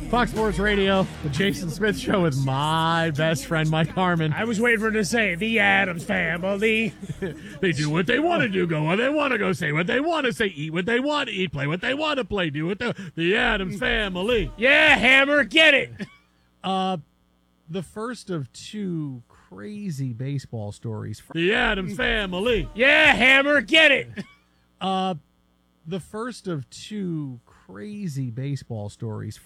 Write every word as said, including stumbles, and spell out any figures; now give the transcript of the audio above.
Fox Sports Radio, the Jason Smith Show with my best friend, Mike Harmon. I was waiting for her to say, the Addams Family. They do what they want to do, go where they want to go, say what they want to say, eat what they want to eat, play what they want to play, do what they The Addams Family. Yeah, Hammer, get it. Uh, the first of two crazy baseball stories. The Addams Family. Yeah, Hammer, get it. Uh, the first of two crazy baseball stories